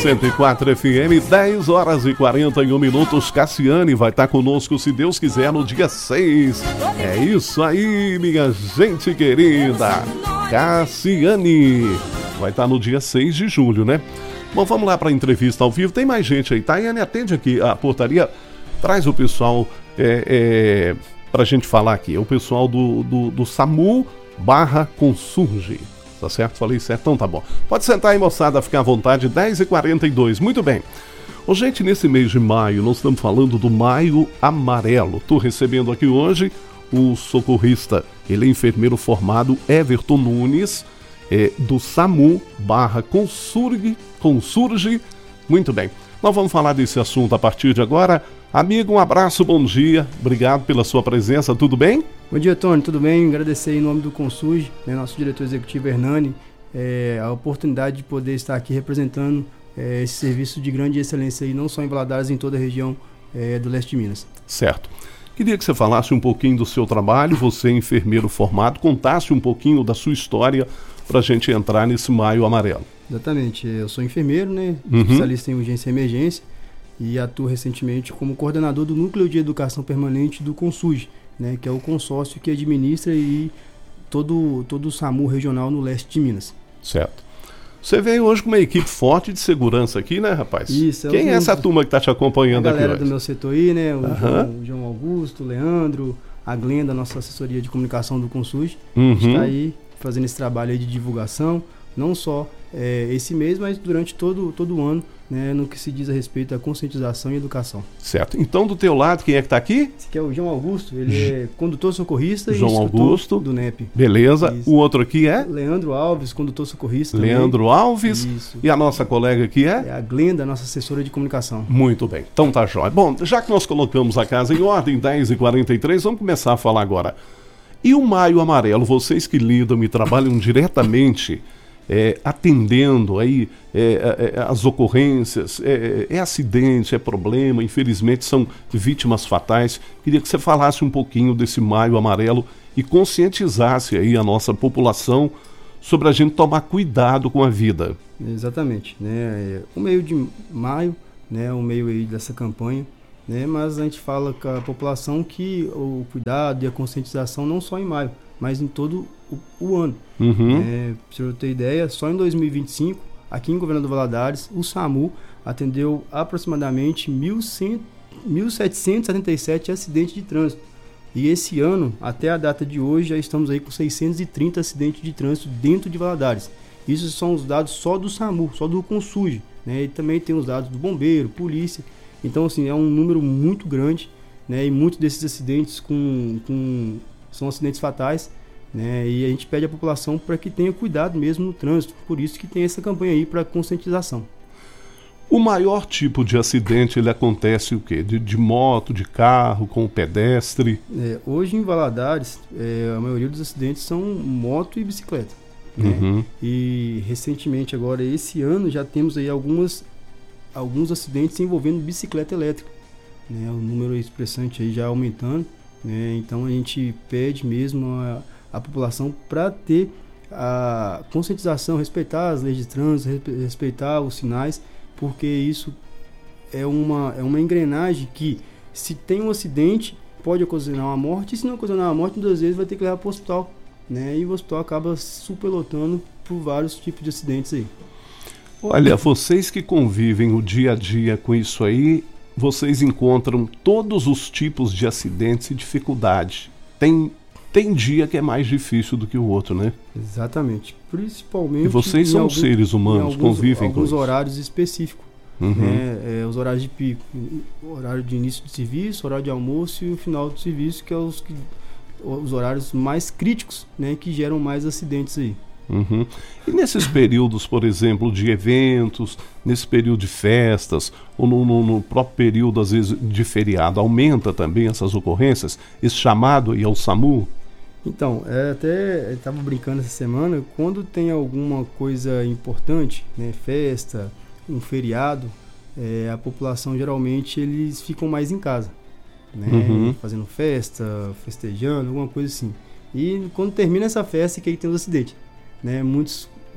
104 FM, 10 horas e 41 minutos. Cassiane vai estar conosco, se Deus quiser, no dia 6. É isso aí, minha gente querida. Cassiane vai estar no dia 6 de julho, né? Bom, vamos lá para a entrevista ao vivo. Tem mais gente aí. Tayane, atende aqui a portaria. Traz o pessoal para a gente falar aqui. É o pessoal do SAMU /Consurge. Tá certo? Falei certo? Então tá bom. Pode sentar aí, moçada, ficar à vontade. 10h42. Muito bem. Ô, gente, nesse mês de maio, nós estamos falando do Maio Amarelo. Estou recebendo aqui hoje o socorrista, ele é enfermeiro formado, Everton Nunes, do SAMU /Consurge. Muito bem. Nós vamos falar desse assunto a partir de agora. Amigo, um abraço, bom dia. Obrigado pela sua presença. Tudo bem? Bom dia, Tony. Tudo bem? Agradecer em nome do Consurge, né, nosso diretor executivo Hernani, a oportunidade de poder estar aqui representando esse serviço de grande excelência, aí, não só em Valadares, em toda a região do leste de Minas. Certo. Queria que você falasse um pouquinho do seu trabalho, você é enfermeiro formado, contasse um pouquinho da sua história para a gente entrar nesse Maio Amarelo. Exatamente. Eu sou enfermeiro, né, especialista em urgência e emergência, e atuo recentemente como coordenador do Núcleo de Educação Permanente do Consurge, né, que é o consórcio que administra e todo o SAMU regional no leste de Minas. Certo. Você veio hoje com uma equipe forte de segurança aqui, né, rapaz? Isso. Quem é essa turma que está te acompanhando aqui hoje? A galera do meu setor aí, né, o João Augusto, o Leandro, a Glenda, nossa assessoria de comunicação do Consurge, está aí fazendo esse trabalho aí de divulgação, não só esse mês, mas durante todo o ano, né, no que se diz a respeito à conscientização e educação. Certo. Então, do teu lado, quem é que está aqui? Esse aqui é o João Augusto, ele é condutor socorrista João e instrutor Augusto do NEP. Beleza. Isso. O outro aqui é? Leandro Alves, condutor socorrista. Leandro também. Alves. Isso. E a nossa colega aqui é? É a Glenda, nossa assessora de comunicação. Muito bem. Então tá jóia. Bom, já que nós colocamos a casa em ordem, 10h43, vamos começar a falar agora. E o Maio Amarelo, vocês que lidam e trabalham diretamente atendendo aí as ocorrências, acidente, problema, infelizmente são vítimas fatais. Queria que você falasse um pouquinho desse Maio Amarelo e conscientizasse aí a nossa população sobre a gente tomar cuidado com a vida. Exatamente, né? O meio de maio, né, o meio aí dessa campanha, né, mas a gente fala com a população que o cuidado e a conscientização não só em maio, mas em todo o ano. Pra você ter ideia, só em 2025, aqui em Governador Valadares, o SAMU atendeu aproximadamente 1.777 acidentes de trânsito. E esse ano, até a data de hoje, já estamos aí com 630 acidentes de trânsito dentro de Valadares. Isso são os dados só do SAMU, só do Consurge, né? E também tem os dados do bombeiro, polícia. Então, assim, é um número muito grande, né? E muitos desses acidentes são acidentes fatais, né? E a gente pede à população para que tenha cuidado mesmo no trânsito. Por isso que tem essa campanha aí para conscientização. O maior tipo de acidente, ele acontece o quê? De moto, de carro, com o pedestre? Hoje em Valadares, a maioria dos acidentes são moto e bicicleta, né? E recentemente, agora esse ano, já temos aí alguns acidentes envolvendo bicicleta elétrica, né? O número expressante aí já aumentando, né? Então a gente pede mesmo a população para ter a conscientização, respeitar as leis de trânsito, respeitar os sinais, porque isso é uma engrenagem que, se tem um acidente, pode ocasionar uma morte, e se não ocasionar uma morte, muitas vezes vai ter que levar para o hospital, né? E o hospital acaba superlotando por vários tipos de acidentes aí. Olha, vocês que convivem o dia a dia com isso aí, vocês encontram todos os tipos de acidentes e dificuldade. Tem dia que é mais difícil do que o outro, né? Exatamente. Principalmente... E vocês são seres humanos, convivem com isso. Alguns horários específicos, né? Os horários de pico. Horário de início de serviço, horário de almoço e o final do serviço, que é os horários mais críticos, né? Que geram mais acidentes aí. E nesses períodos, por exemplo, de eventos, nesse período de festas, ou no próprio período, às vezes, de feriado, aumenta também essas ocorrências? Esse chamado aí ao SAMU? Então, até estava brincando essa semana, quando tem alguma coisa importante, né, festa, um feriado, a população geralmente eles ficam mais em casa, né, fazendo festa, festejando, alguma coisa assim. E quando termina essa festa, que aí tem os acidentes, né, muitos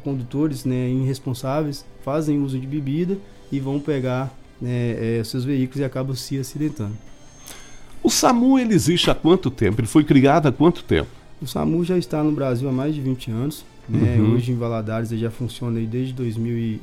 condutores, né, irresponsáveis fazem uso de bebida e vão pegar, né, seus veículos e acabam se acidentando. O SAMU, ele existe há quanto tempo? Ele foi criado há quanto tempo? O SAMU já está no Brasil há mais de 20 anos. Né? Hoje em Valadares ele já funciona aí desde 2000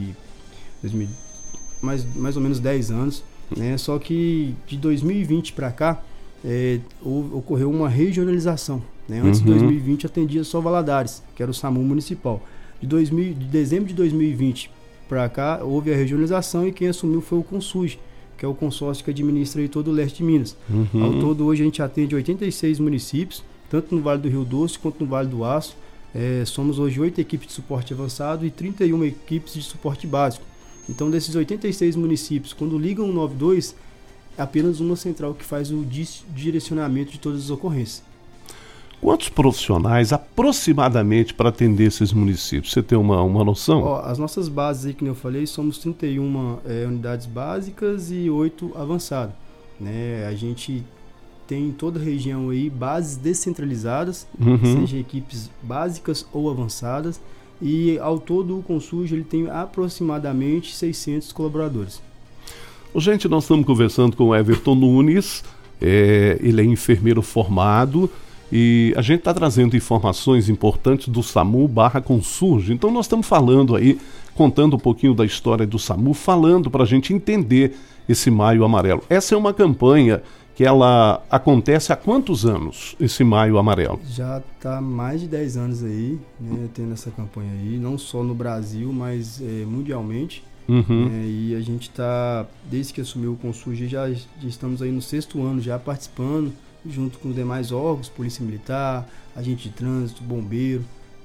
mais ou menos 10 anos. Né? Só que de 2020 para cá ocorreu uma regionalização. Né? Antes de 2020 atendia só Valadares, que era o SAMU municipal. De dezembro de 2020 para cá houve a regionalização e quem assumiu foi o Consuj, que é o consórcio que administra aí todo o leste de Minas. Ao todo, hoje a gente atende 86 municípios, tanto no Vale do Rio Doce quanto no Vale do Aço. Somos hoje 8 equipes de suporte avançado e 31 equipes de suporte básico. Então, desses 86 municípios, quando ligam o 92, é apenas uma central que faz o direcionamento de todas as ocorrências. Quantos profissionais aproximadamente para atender esses municípios? Você tem uma noção? As nossas bases aí, que eu falei, somos 31 unidades básicas e 8 avançadas. Né? A gente tem em toda a região aí bases descentralizadas, seja equipes básicas ou avançadas, e ao todo o Consuj ele tem aproximadamente 600 colaboradores. Gente, nós estamos conversando com o Everton Nunes, ele é enfermeiro formado, e a gente está trazendo informações importantes do SAMU/Consuj. Então nós estamos falando aí, contando um pouquinho da história do SAMU, falando para a gente entender esse Maio Amarelo. Essa é uma campanha que ela acontece há quantos anos, esse Maio Amarelo? Já está mais de 10 anos aí, né, tendo essa campanha aí, não só no Brasil, mas mundialmente. E a gente está, desde que assumiu o Consuj, já estamos aí no 6º ano já participando, junto com os demais órgãos, Polícia Militar, agente de trânsito, bombeiro,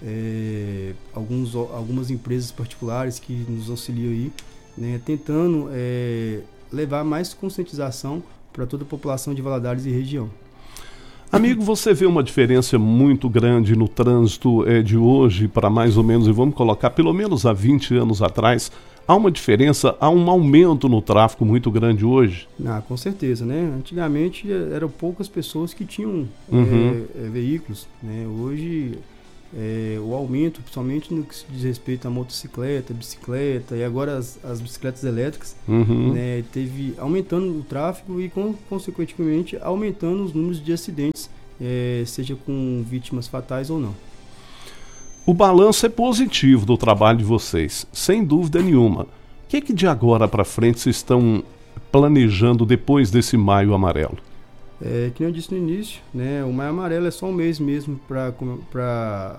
algumas empresas particulares que nos auxiliam aí, né, tentando levar mais conscientização para toda a população de Valadares e região. Amigo, você vê uma diferença muito grande no trânsito de hoje para mais ou menos, e vamos colocar pelo menos há 20 anos atrás, há uma diferença, há um aumento no tráfego muito grande hoje? Com certeza, né? Antigamente eram poucas pessoas que tinham veículos, né? Hoje o aumento, principalmente no que se diz respeito à motocicleta, bicicleta e agora as bicicletas elétricas, né, teve aumentando o tráfego e consequentemente aumentando os números de acidentes, seja com vítimas fatais ou não. O balanço é positivo do trabalho de vocês, sem dúvida nenhuma. O que de agora para frente vocês estão planejando depois desse Maio Amarelo? Que nem eu disse no início, né, o Maio Amarelo é só um mês mesmo para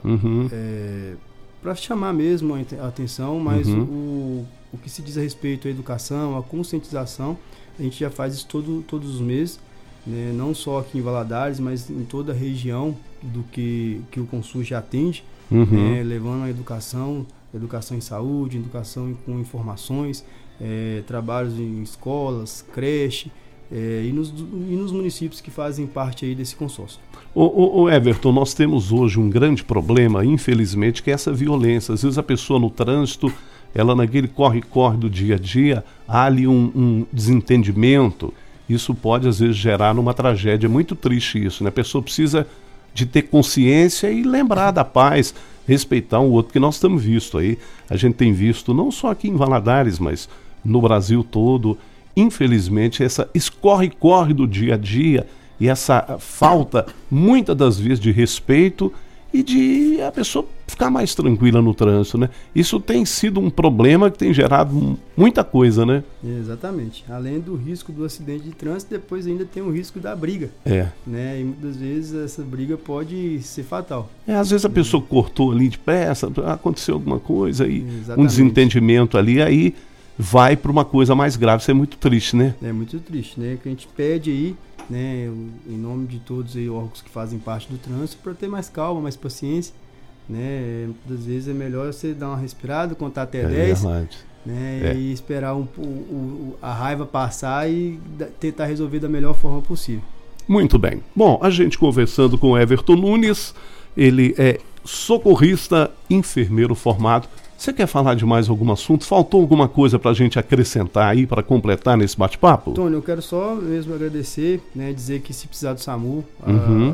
chamar mesmo a atenção, mas o que se diz a respeito à educação, à conscientização, a gente já faz isso todos os meses, né, não só aqui em Valadares, mas em toda a região do que o Consuj já atende, né, levando a educação em saúde, educação com informações, trabalhos em escolas, creche, e nos municípios que fazem parte aí desse consórcio. O Everton, nós temos hoje um grande problema, infelizmente, que é essa violência. Às vezes a pessoa no trânsito, ela naquele corre-corre do dia a dia, há ali um desentendimento. Isso pode às vezes gerar uma tragédia. É muito triste isso, né? A pessoa precisa de ter consciência e lembrar da paz, respeitar o outro, porque nós estamos visto aí, a gente tem visto não só aqui em Valadares, mas no Brasil todo, infelizmente, esse corre-corre do dia a dia e essa falta, muitas das vezes, de respeito e de a pessoa ficar mais tranquila no trânsito, né? Isso tem sido um problema que tem gerado muita coisa, né? Exatamente. Além do risco do acidente de trânsito, depois ainda tem o risco da briga. Né? E muitas vezes essa briga pode ser fatal. Às vezes a pessoa cortou ali de peça, aconteceu alguma coisa aí, um desentendimento ali, aí vai para uma coisa mais grave. Isso é muito triste, né? É muito triste, né? Que a gente pede aí, né, em nome de todos aí órgãos que fazem parte do trânsito, para ter mais calma, mais paciência, né? Muitas vezes é melhor você dar uma respirada, contar até 10, né? E esperar a raiva passar e tentar resolver da melhor forma possível. Muito bem. Bom, a gente conversando com o Everton Nunes, ele é socorrista, enfermeiro formado. Você quer falar de mais algum assunto? Faltou alguma coisa para a gente acrescentar aí, para completar nesse bate-papo? Tony, eu quero só mesmo agradecer, né, dizer que se precisar do SAMU,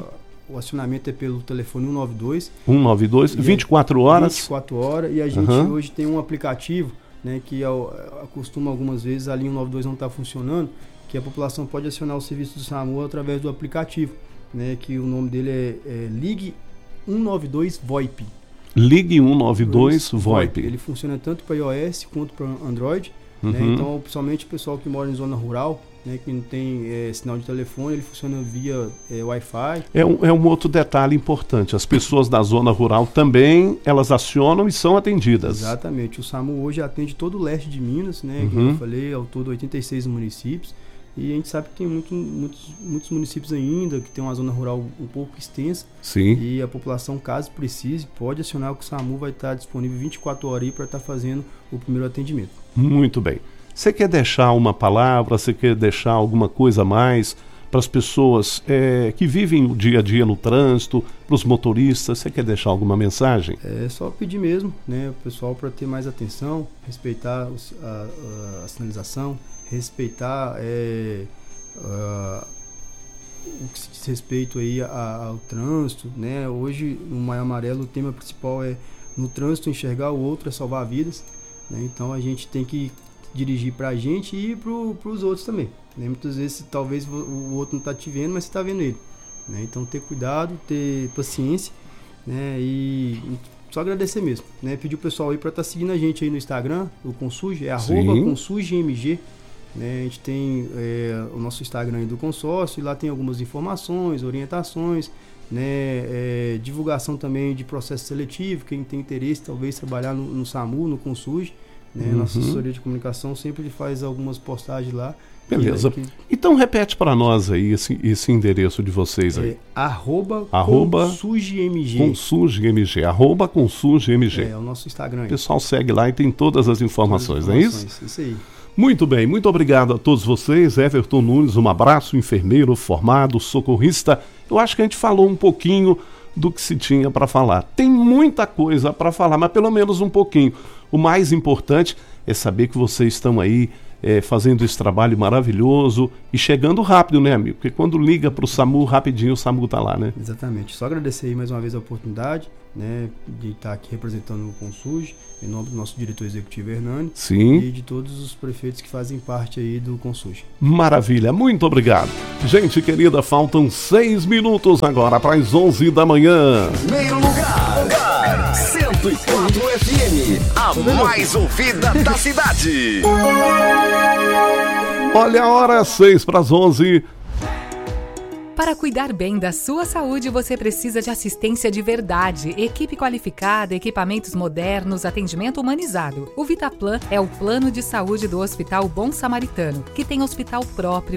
o acionamento é pelo telefone 192. 192, 24 horas. 24 horas, e a gente hoje tem um aplicativo, né, que acostuma algumas vezes a linha 192 não está funcionando, que a população pode acionar o serviço do SAMU através do aplicativo, né, que o nome dele é Ligue 192 VoIP. Ligue 192 VoIP. Ele funciona tanto para iOS quanto para Android. Né? Então, principalmente o pessoal que mora em zona rural, né, que não tem sinal de telefone, ele funciona via Wi-Fi. É um outro detalhe importante. As pessoas da zona rural também, elas acionam e são atendidas. Exatamente. O SAMU hoje atende todo o leste de Minas, né? Como eu falei, ao todo 86 municípios. E a gente sabe que tem muitos municípios ainda, que tem uma zona rural um pouco extensa. Sim. E a população, caso precise, pode acionar, que o SAMU vai estar disponível 24 horas aí para estar fazendo o primeiro atendimento. Muito bem. Você quer deixar uma palavra, você quer deixar alguma coisa a mais para as pessoas que vivem o dia a dia no trânsito, para os motoristas? Você quer deixar alguma mensagem? É só pedir mesmo, né, o pessoal para ter mais atenção, respeitar a sinalização, respeitar o que se diz respeito aí ao trânsito, né? Hoje no Maio Amarelo o tema principal é no trânsito enxergar o outro é salvar vidas, né? Então a gente tem que dirigir para a gente e para os outros também, né? Muitas vezes talvez o outro não está te vendo, mas você está vendo ele, né? Então ter cuidado, ter paciência, né? E só agradecer mesmo, né? Pedir o pessoal aí para estar seguindo a gente aí no Instagram, o Consuge, @ConsugMG. Né, a gente tem o nosso Instagram do consórcio, e lá tem algumas informações, orientações, né, divulgação também de processo seletivo, quem tem interesse talvez trabalhar no SAMU, no Consuge, né, nossa assessoria de comunicação sempre faz algumas postagens lá. Beleza. Então repete para nós aí esse endereço de vocês aí. @ConsugMG. ConsugMG, @ConsugMG. É o nosso Instagram aí. O pessoal segue lá e tem todas as informações, não é isso? Isso aí. Muito bem, muito obrigado a todos vocês. Everton Nunes, um abraço, enfermeiro formado, socorrista. Eu acho que a gente falou um pouquinho do que se tinha para falar. Tem muita coisa para falar, mas pelo menos um pouquinho. O mais importante é saber que vocês estão aí fazendo esse trabalho maravilhoso e chegando rápido, né, amigo? Porque quando liga para o SAMU, rapidinho o SAMU tá lá, né? Exatamente. Só agradecer aí mais uma vez a oportunidade, né, de estar aqui representando o Consuge, em nome do nosso diretor executivo Hernani. Sim. E de todos os prefeitos que fazem parte aí do Consuge. Maravilha, muito obrigado. Gente querida, faltam 6 minutos agora para as 11 da manhã. Primeiro lugar, 104 FM, a mais ouvida da cidade. Olha a hora, 6 para as 11. Para cuidar bem da sua saúde, você precisa de assistência de verdade, equipe qualificada, equipamentos modernos, atendimento humanizado. O Vitaplan é o plano de saúde do Hospital Bom Samaritano, que tem hospital próprio,